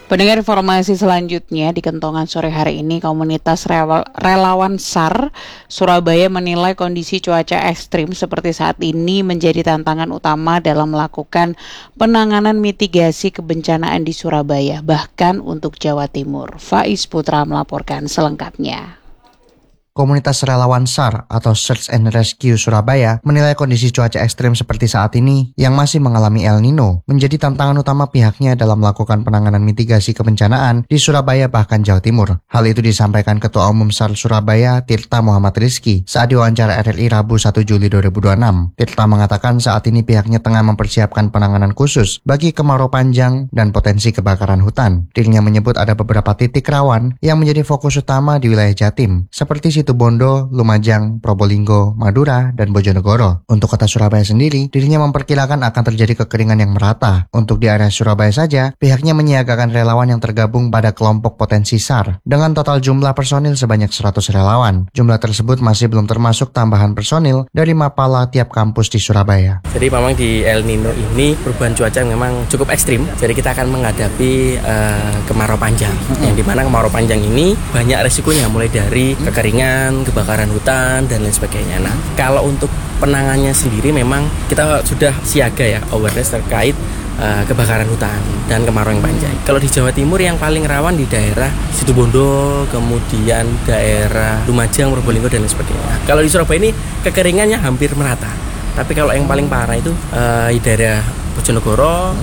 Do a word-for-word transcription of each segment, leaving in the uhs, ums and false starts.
Pendengar informasi selanjutnya di Kentongan sore hari ini, komunitas relawan S A R Surabaya menilai kondisi cuaca ekstrim seperti saat ini menjadi tantangan utama dalam melakukan penanganan mitigasi kebencanaan di Surabaya, bahkan untuk Jawa Timur. Faiz Putra melaporkan selengkapnya. Komunitas relawan S A R atau Search and Rescue Surabaya menilai kondisi cuaca ekstrim seperti saat ini yang masih mengalami El Nino menjadi tantangan utama pihaknya dalam melakukan penanganan mitigasi kebencanaan di Surabaya bahkan Jawa Timur. Hal itu disampaikan Ketua Umum S A R Surabaya Tirta Muhammad Rizky saat diwawancara R L I Rabu satu Juli dua ribu dua puluh enam. Tirta mengatakan saat ini pihaknya tengah mempersiapkan penanganan khusus bagi kemarau panjang dan potensi kebakaran hutan. Dirinya menyebut ada beberapa titik rawan yang menjadi fokus utama di wilayah Jatim, seperti Situbondo, Lumajang, Probolinggo, Madura, dan Bojonegoro. Untuk kota Surabaya sendiri, dirinya memperkirakan akan terjadi kekeringan yang merata. Untuk di area Surabaya saja, pihaknya menyiagakan relawan yang tergabung pada kelompok potensi S A R dengan total jumlah personil sebanyak seratus relawan. Jumlah tersebut masih belum termasuk tambahan personil dari Mapala tiap kampus di Surabaya. Jadi memang di El Nino ini perubahan cuaca memang cukup ekstrim. Jadi kita akan menghadapi uh, kemarau panjang. Mm-hmm. Yang dimana kemarau panjang ini banyak resikonya, mulai dari kekeringan, kebakaran hutan, dan lain sebagainya. Nah, kalau untuk penanganannya sendiri memang kita sudah siaga ya, awareness terkait uh, kebakaran hutan dan kemarau yang panjang. Kalau di Jawa Timur yang paling rawan di daerah Situbondo, kemudian daerah Lumajang, Probolinggo, dan lain sebagainya. Kalau di Surabaya ini kekeringannya hampir merata. Tapi kalau yang paling parah itu uh, di daerah Bojonegoro,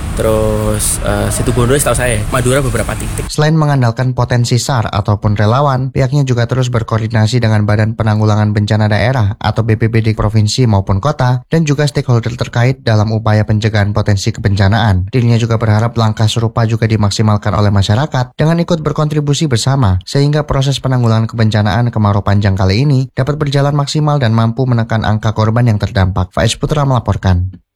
terus uh, Situbondo setahu saya, Madura beberapa titik. Selain mengandalkan potensi S A R ataupun relawan, pihaknya juga terus berkoordinasi dengan Badan Penanggulangan Bencana Daerah atau B P B D provinsi maupun kota dan juga stakeholder terkait dalam upaya pencegahan potensi kebencanaan. Dirinya juga berharap langkah serupa juga dimaksimalkan oleh masyarakat dengan ikut berkontribusi bersama sehingga proses penanggulangan kebencanaan kemarau panjang kali ini dapat berjalan maksimal dan mampu menekan angka korban yang terdampak. Faiz Putra melaporkan.